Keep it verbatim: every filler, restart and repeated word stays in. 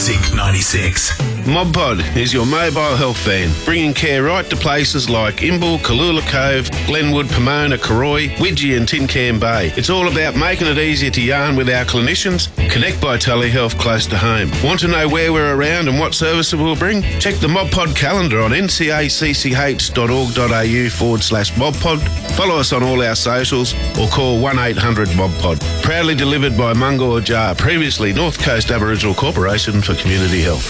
Classic ninety-six. MobPod is your mobile health van, bringing care right to places like Imbil, Kalula Cove, Glenwood, Pomona, Karoi, Widgie and Tin Can Bay. It's all about making it easier to yarn with our clinicians. Connect by telehealth close to home. Want to know where we're around and what services we'll bring? Check the MobPod calendar on ncacch.org.au forward slash MobPod. Follow us on all our socials or call one eight hundred MobPod. Proudly delivered by Mungor Jar, previously North Coast Aboriginal Corporation for Community Health.